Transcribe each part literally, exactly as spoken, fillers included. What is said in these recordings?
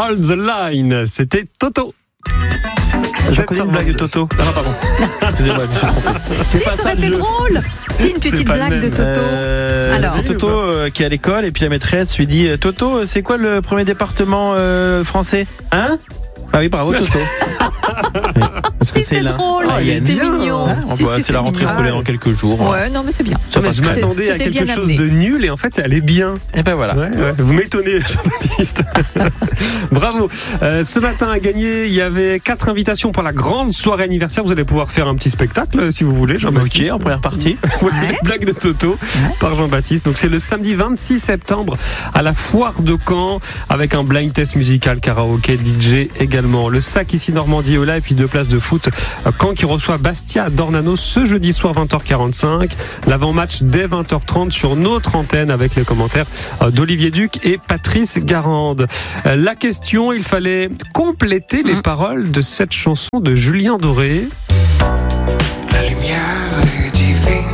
Hold the Line, c'était Toto. Je connais une blague de Toto. Ah non, pardon. Excusez-moi, je me suis trompé. C'est si, pas ça, ça aurait été drôle. C'est une petite blague de Toto. Euh, Alors, c'est Toto euh, qui est à l'école et puis la maîtresse lui dit Toto, c'est quoi le premier département euh, français? Hein? Ah oui, bravo Toto. Parce que c'est drôle, ah, c'est bien. Mignon. Hein, on si, voit, si, c'est la rentrée scolaire dans quelques jours. Ouais, non mais c'est bien. Ça, je m'attendais à quelque chose amené. de nul et en fait elle est bien. Et ben voilà. Ouais, ouais. Vous m'étonnez, Jean-Baptiste. Bravo. Euh, ce matin à gagner, il y avait quatre invitations pour la grande soirée anniversaire. Vous allez pouvoir faire un petit spectacle si vous voulez, Jean-Baptiste. Ok, en première partie. Ouais, ouais. Blague de Toto ouais. par Jean-Baptiste. Donc c'est le samedi vingt-six septembre à la foire de Caen avec un blind test musical, karaoké, D J également. Le sac ici Normandie Ola et puis deux places de foot. Caen qui reçoit Bastia à Dornano ce jeudi soir vingt heures quarante-cinq. L'avant-match dès vingt heures trente sur notre antenne avec les commentaires d'Olivier Duc et Patrice Garande. La question, il fallait compléter les paroles de cette chanson de Julien Doré. La lumière est divine.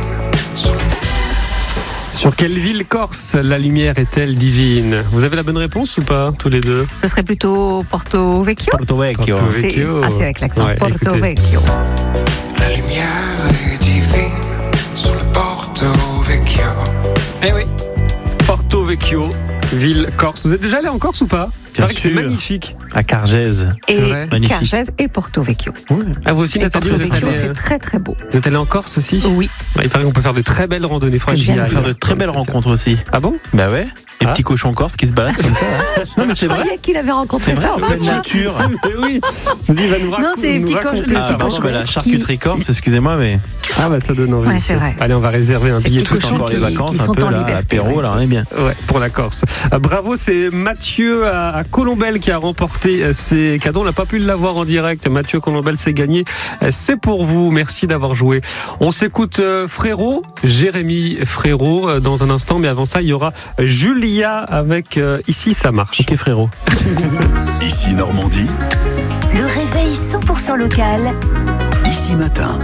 Sur quelle ville corse la lumière est-elle divine? Vous avez la bonne réponse ou pas, tous les deux? Ce serait plutôt Porto Vecchio. Porto Vecchio. Porto Vecchio. C'est... Ah, c'est avec l'accent. Ouais, Porto écoutez. Vecchio. La lumière est divine sur le Porto Vecchio. Eh oui, Porto Vecchio, ville corse. Vous êtes déjà allé en Corse ou pas? Bien sûr. C'est magnifique. À Cargèse. Et magnifique. Cargèse et Porto Vecchio. Ouais. Ah, vous aussi, et Nathalie, Porto vous êtes Vecchio, allée, c'est très très beau. Vous êtes allé en Corse aussi? Oui. Ouais, il paraît qu'on peut faire de très belles randonnées. C'est Franchement, on peut faire de très belles rencontres aussi. Ah bon? Bah ouais. Les ah. petits cochons corses qui se baladent comme ça. Hein. Non, mais c'est vrai. Je croyais qu'il avait rencontré c'est ça. C'est vrai, en pleine nature. Mais oui. Je dis, il va nous raconter. Non, c'est les petits cochons. Ah, pardon, bah, la charcuterie corse, excusez-moi, mais. Ah bah ça donne envie. Ouais, c'est vrai. Allez, on va réserver un billet tous encore qui, les vacances, un peu là, l'apéro, ouais. là, on est bien. Ouais, pour la Corse. Euh, bravo, c'est Mathieu à, à Colombelle qui a remporté euh, ces cadeaux. On n'a pas pu l'avoir en direct. Mathieu Colombelle, c'est gagné. Euh, c'est pour vous. Merci d'avoir joué. On s'écoute euh, Frérot, Jérémy Frérot euh, dans un instant, mais avant ça, il y aura Julia avec euh, Ici ça marche. Ok frérot. Ici Normandie. Le réveil cent pour cent local. Ici matin.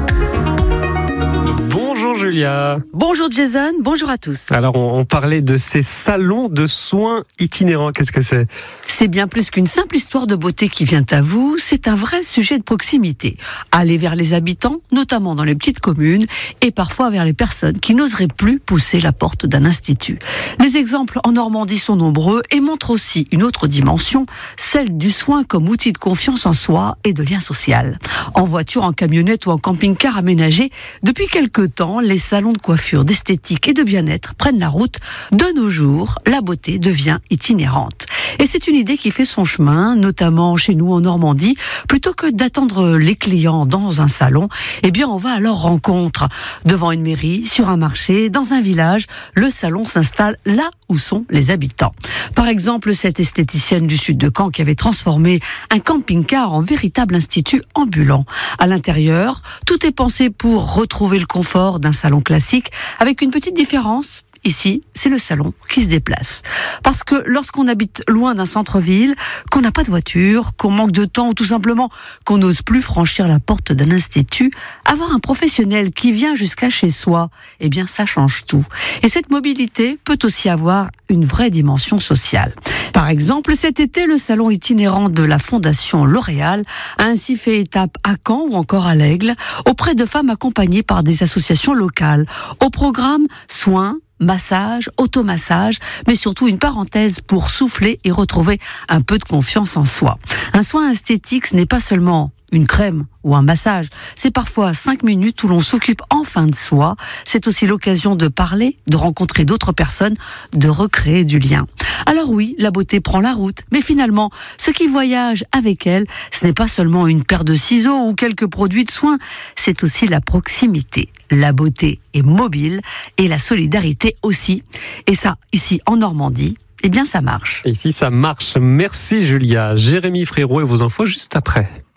Bonjour Julia. Bonjour Jason, bonjour à tous. Alors on, on parlait de ces salons de soins itinérants, qu'est-ce que c'est? C'est bien plus qu'une simple histoire de beauté qui vient à vous, c'est un vrai sujet de proximité. Aller vers les habitants, notamment dans les petites communes, et parfois vers les personnes qui n'oseraient plus pousser la porte d'un institut. Les exemples en Normandie sont nombreux et montrent aussi une autre dimension, celle du soin comme outil de confiance en soi et de lien social. En voiture, en camionnette ou en camping-car aménagé, depuis quelque temps, les salons de coiffure, d'esthétique et de bien-être prennent la route. De nos jours, la beauté devient itinérante. Et c'est une idée qui fait son chemin, notamment chez nous en Normandie. Plutôt que d'attendre les clients dans un salon, eh bien on va à leur rencontre. Devant une mairie, sur un marché, dans un village, le salon s'installe là où sont les habitants. Par exemple, cette esthéticienne du sud de Caen qui avait transformé un camping-car en véritable institut ambulant. À l'intérieur, tout est pensé pour retrouver le confort d'un salon classique, avec une petite différence. Ici, c'est le salon qui se déplace. Parce que lorsqu'on habite loin d'un centre-ville, qu'on n'a pas de voiture, qu'on manque de temps ou tout simplement qu'on n'ose plus franchir la porte d'un institut, avoir un professionnel qui vient jusqu'à chez soi, eh bien ça change tout. Et cette mobilité peut aussi avoir une vraie dimension sociale. Par exemple, cet été, le salon itinérant de la Fondation L'Oréal a ainsi fait étape à Caen ou encore à l'Aigle, auprès de femmes accompagnées par des associations locales. Au programme, soins, massage, automassage, mais surtout une parenthèse pour souffler et retrouver un peu de confiance en soi. Un soin esthétique, ce n'est pas seulement une crème ou un massage, c'est parfois cinq minutes où l'on s'occupe enfin de soi. C'est aussi l'occasion de parler, de rencontrer d'autres personnes, de recréer du lien. Alors oui, la beauté prend la route, mais finalement, ce qui voyage avec elle, ce n'est pas seulement une paire de ciseaux ou quelques produits de soins, c'est aussi la proximité. La beauté est mobile et la solidarité aussi. Et ça, ici en Normandie, eh bien ça marche. Et ici ça marche. Merci Julia. Jérémy Frérot et vos infos juste après.